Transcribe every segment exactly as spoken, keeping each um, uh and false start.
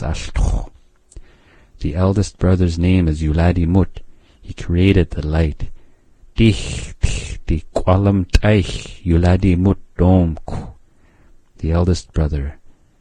Altuch. The eldest brother's name is Yuladi Mut. He created the light. Dich, di kwalam taich, Yuladi Mut domku. The eldest brother.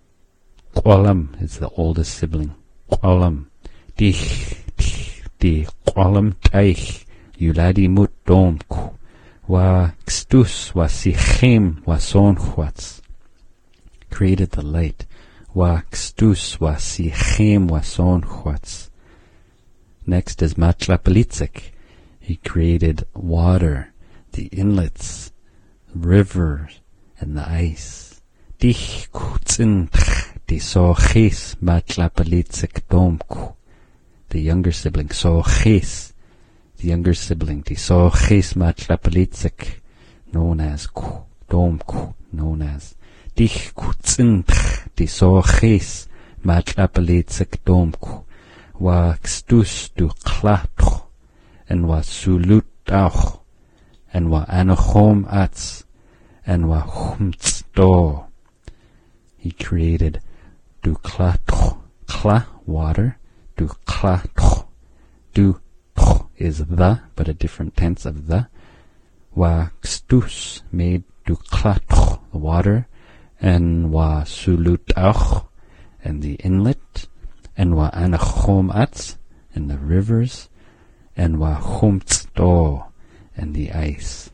Kwalam is the oldest sibling. Kwalam. Dich, di kwalam taich, Yuladi Mut domku. Wa kstus wa sichem wa sonchwats. Created the light. Wa kstus wa sichem wa sonchwats. Next is Matlapelitzik. He created water, the inlets, rivers, and the ice. Dich kutzintch di sochis Matlapelitzik domku. The younger sibling, sochis. The younger sibling, the sochis Matlapelitzik, known as ku, domku, known as. Dich kutzintch di sochis Matlapelitzik domku. Wa kstus du klatuch, and wa sulut auch, and wa anachom atz, and wa humtz do. He created du klatuch, kla, water, du klatuch, du tuch is the, but a different tense of the. Wa kstus made du klatuch, the water, and wa sulut auch, and the inlet, and wa anachom atz, and the rivers, and wa humtz do, and the ice.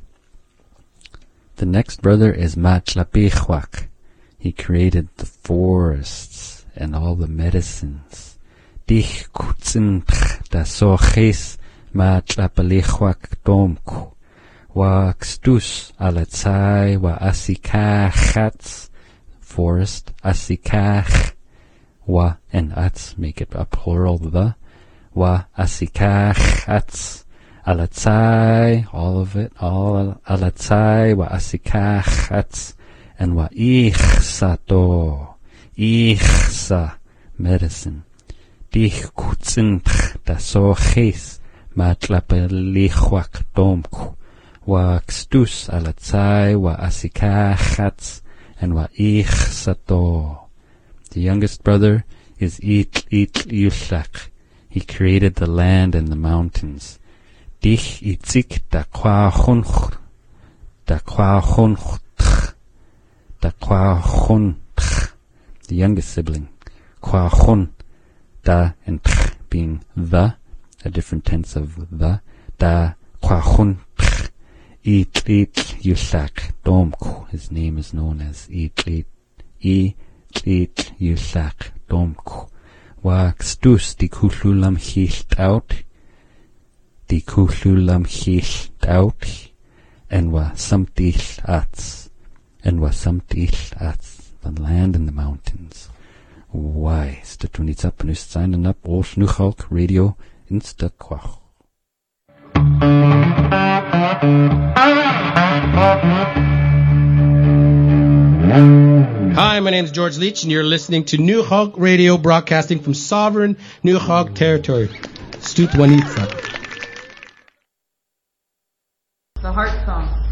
The next brother is Matlapechwak. He created the forests and all the medicines. Dich kutzintch da soches Matlapechwak domku. Wa kstus alatzai wa asikachatz, forest, asikach. Wa and atz make it a plural, the. Wa asikach atz. Alatzai, all of it, all alatzai, wa asikach atz. And wa ichsato, ichsa, medicine. Dich kutzintch da soches matlapelichwak domku. Wa kstus alatzai, wa asikach atz. And wa ichsato. The youngest brother is Itl Itl Yushak. He created the land and the mountains. Dich itzik da kwa chunch, da kwa chunch, da kwa chunch. The youngest sibling. Kwa chun, da and tch being the, a different tense of the. Da kwa chun, Itl Itl Yushak domku. His name is known as Itl Itl Tlit Yushak domku. Wa kstus di kuhlulam hilt out, di kuhlulam hilt out, and wa samtil atz, and wa samtil atz, the land and the mountains. Why? Statunitz up and signing up all Shnuchalk Radio Insta Kwach. Hi, my name is George Leach, and you're listening to New Hog Radio, broadcasting from sovereign New Hog territory. Stut Wanitza. The Heart Song.